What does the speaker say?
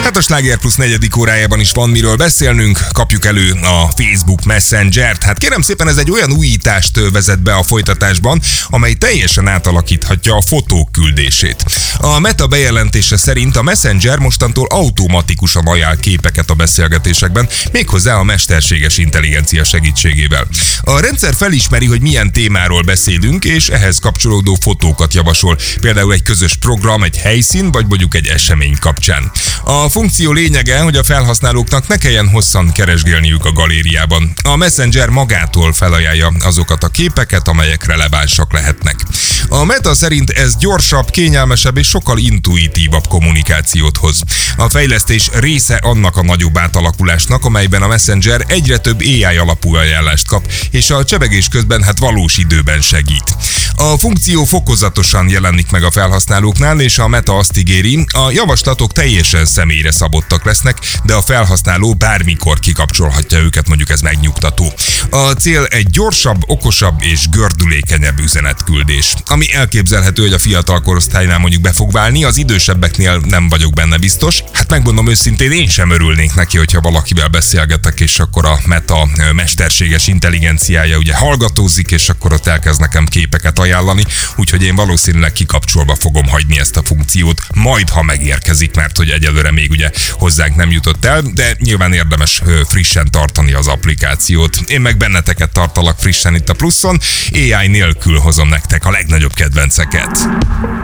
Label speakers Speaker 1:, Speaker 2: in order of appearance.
Speaker 1: Hát a Sláger Plus 4. órájában is van miről beszélnünk, kapjuk elő a Facebook Messenger-t. Hát kérem szépen, ez egy olyan újítást vezet be a folytatásban, amely teljesen átalakíthatja a fotók küldését. A Meta bejelentése szerint a Messenger mostantól automatikusan ajánl képeket a beszélgetésekben, méghozzá a mesterséges intelligencia segítségével. A rendszer felismeri, hogy milyen témáról beszélünk, és ehhez kapcsolódó fotókat javasol, például egy közös program, egy helyszín, vagy mondjuk egy esemény kapcsán. A funkció lényege, hogy a felhasználóknak ne kelljen hosszan keresgélniük a galériában. A Messenger magától felajánlja azokat a képeket, amelyek relevánsak lehetnek. A Meta szerint ez gyorsabb, kényelmesebb és sokkal intuitívabb kommunikációt hoz. A fejlesztés része annak a nagyobb átalakulásnak, amelyben a Messenger egyre több AI alapú ajánlást kap, és a csevegés közben valós időben segít. A funkció fokozatosan jelenik meg a felhasználóknál, és a Meta azt ígéri, a javaslatok teljesen személyre szabottak lesznek, de a felhasználó bármikor kikapcsolhatja őket, mondjuk ez megnyugtató. A cél egy gyorsabb, okosabb és gördülékenyebb üzenetküldés, ami elképzelhető, hogy a fiatal korosztálynál mondjuk be fog válni, az idősebbeknél nem vagyok benne biztos. Hát megmondom őszintén, én sem örülnék neki, hogyha valakivel beszélgetek, és akkor a Meta mesterséges intelligenciája ugye hallgatózik, és akkor ott elkezd nekem képeket ajánlani, úgyhogy én valószínűleg kikapcsolva fogom hagyni ezt a funkciót, majd ha megérkezik, mert hogy egyelőre még ugye hozzánk nem jutott el, de nyilván érdemes frissen tartani az applikációt. Én meg benneteket tartalak frissen itt a Pluszon, AI nélkül hozom nektek a legnagyobb kedvenceket.